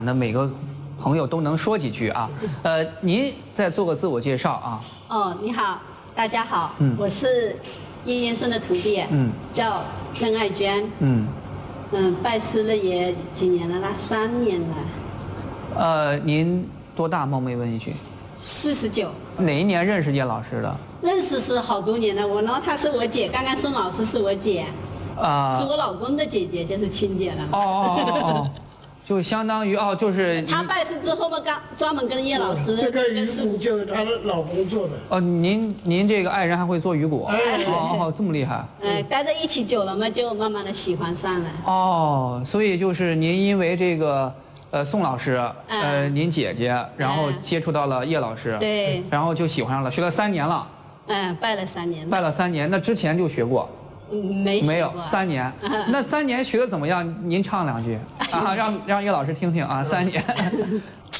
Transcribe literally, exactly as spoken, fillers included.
那每个朋友都能说几句啊。呃，您再做个自我介绍啊。 哦，你好，大家好，嗯，我是叶先生的徒弟，嗯，叫郑爱娟，嗯，嗯，拜师了也几年了啦，三年了。 呃，您多大？冒昧问一句。 四十九。 哪一年认识叶老师的？ 认识是好多年了，我呢，她是我姐，刚刚宋老师是我姐，啊、呃，是我老公的姐姐，就是亲姐了。 哦哦哦哦。就相当于哦，就是他拜师之后嘛，刚专门跟叶老师。 这个鱼骨就是她的老公做的。 哦，您您这个爱人还会做鱼骨？哎，哦哦，这么厉害。 嗯，待在一起久了嘛，就慢慢的喜欢上了。 哦，所以就是您因为这个呃宋老师，呃您姐姐，然后接触到了叶老师， 对， 然后就喜欢上了，学了三年了。 嗯，拜了三年。 拜了三年，那之前就学过。 没没有三年，那三年学的怎么样？您唱两句啊，让让叶老师听听啊。三年，